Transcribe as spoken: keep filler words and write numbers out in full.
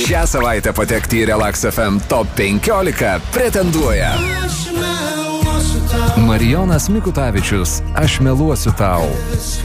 Šią savaitę patekti į Relax F M Top penkiolika pretenduoja Marijonas Mikutavičius, Aš meluosiu tau.